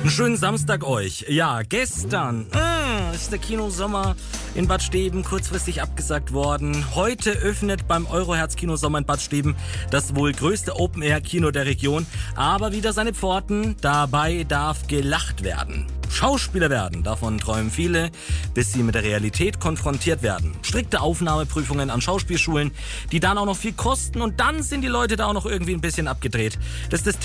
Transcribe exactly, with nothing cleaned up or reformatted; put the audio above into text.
Einen schönen Samstag euch. Ja, gestern äh, ist der Kinosommer in Bad Steben kurzfristig abgesagt worden. Heute öffnet beim Euroherz Kinosommer in Bad Steben das wohl größte Open-Air-Kino der Region. Aber wieder seine Pforten. Dabei darf gelacht werden. Schauspieler werden, davon träumen viele, bis sie mit der Realität konfrontiert werden. Strikte Aufnahmeprüfungen an Schauspielschulen, die dann auch noch viel kosten und dann sind die Leute da auch noch irgendwie ein bisschen abgedreht. Das ist das